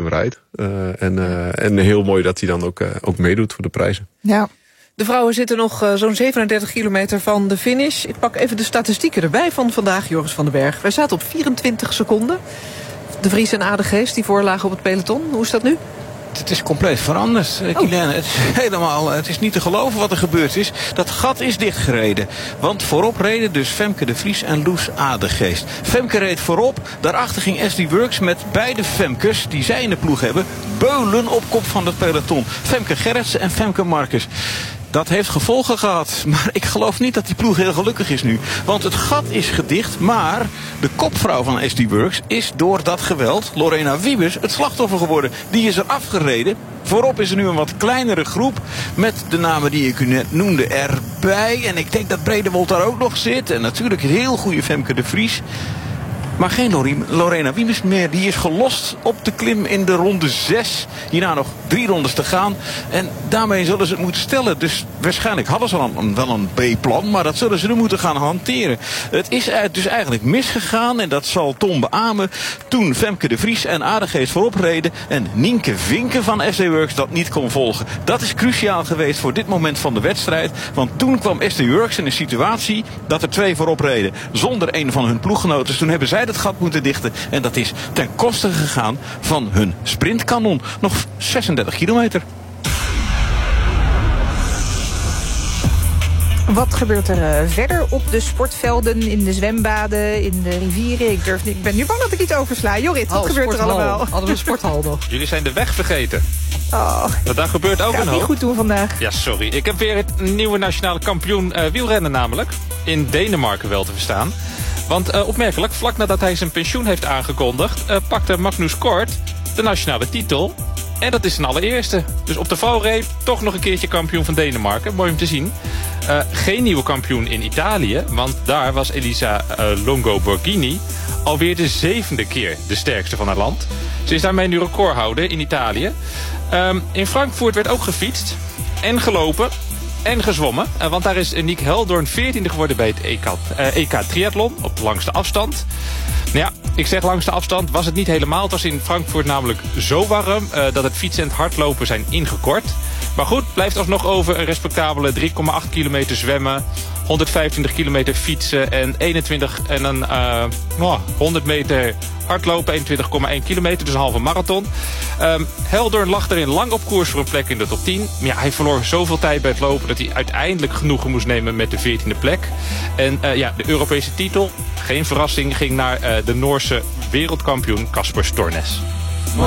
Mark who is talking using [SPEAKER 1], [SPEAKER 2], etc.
[SPEAKER 1] rijdt. En heel mooi dat hij dan ook meedoet voor de prijzen.
[SPEAKER 2] Ja. De vrouwen zitten nog zo'n 37 kilometer van de finish. Ik pak even de statistieken erbij van vandaag, Joris van den Berg. Wij zaten op 24 seconden. De Vries en Adegeest die voorlagen op het peloton. Hoe is dat nu?
[SPEAKER 3] Het is compleet veranderd, Kilène. Het is niet te geloven wat er gebeurd is. Dat gat is dichtgereden. Want voorop reden dus Femke de Vries en Loes Adegeest. Femke reed voorop. Daarachter ging SD Works met beide Femkes, die zij in de ploeg hebben, beulen op kop van het peloton. Femke Gerritsen en Femke Marcus. Dat heeft gevolgen gehad. Maar ik geloof niet dat die ploeg heel gelukkig is nu. Want het gat is gedicht. Maar de kopvrouw van SD Works is door dat geweld, Lorena Wiebes, het slachtoffer geworden. Die is er afgereden. Voorop is er nu een wat kleinere groep. Met de namen die ik u net noemde erbij. En ik denk dat Bredewold daar ook nog zit. En natuurlijk een heel goede Femke de Vries. Maar geen Lorena Wiebes meer. Die is gelost op de klim in de ronde 6. Hierna nog 3 rondes te gaan. En daarmee zullen ze het moeten stellen. Dus waarschijnlijk hadden ze dan wel een B-plan. Maar dat zullen ze nu moeten gaan hanteren. Het is dus eigenlijk misgegaan. En dat zal Tom beamen. Toen Femke de Vries en Adegeest voorop reden. En Nienke Vinken van SD Works dat niet kon volgen. Dat is cruciaal geweest voor dit moment van de wedstrijd. Want toen kwam SD Works in een situatie dat er 2 voorop reden. Zonder een van hun ploeggenoten. Dus toen hebben zij het gat moeten dichten. En dat is ten koste gegaan van hun sprintkanon. Nog 36 kilometer.
[SPEAKER 2] Wat gebeurt er verder op de sportvelden, in de zwembaden, in de rivieren? Ik ben nu bang dat ik iets oversla. Jorrit, wat gebeurt er allemaal?
[SPEAKER 4] Hadden we een sporthal nog.
[SPEAKER 5] Jullie zijn de weg vergeten.
[SPEAKER 2] Oh,
[SPEAKER 5] Daar gebeurt ook een hoop.
[SPEAKER 2] Ik ga het niet goed doen vandaag.
[SPEAKER 5] Ja, sorry. Ik heb weer het nieuwe nationale kampioen wielrennen namelijk. In Denemarken wel te verstaan. Want opmerkelijk, vlak nadat hij zijn pensioen heeft aangekondigd, pakte Magnus Kort de nationale titel. En dat is zijn allereerste. Dus op de valreep toch nog een keertje kampioen van Denemarken. Mooi om te zien. Geen nieuwe kampioen in Italië. Want daar was Elisa Longo Borghini alweer de 7e keer de sterkste van haar land. Ze is daarmee nu recordhouder in Italië. In Frankfurt werd ook gefietst en gelopen. En gezwommen, want daar is Niek Heldoorn 14e geworden bij het EK Triathlon op de langste afstand. Nou ja, ik zeg langste afstand, was het niet helemaal. Het was in Frankfurt namelijk zo warm dat het fietsen en het hardlopen zijn ingekort. Maar goed, blijft alsnog over een respectabele 3,8 kilometer zwemmen, 125 kilometer fietsen en 100 meter hardlopen, 21,1 kilometer, dus een halve marathon. Heldoorn lag erin lang op koers voor een plek in de top 10. Maar ja, hij verloor zoveel tijd bij het lopen dat hij uiteindelijk genoegen moest nemen met de 14e plek. En de Europese titel, geen verrassing, ging naar de Noorse wereldkampioen Kasper Stornes.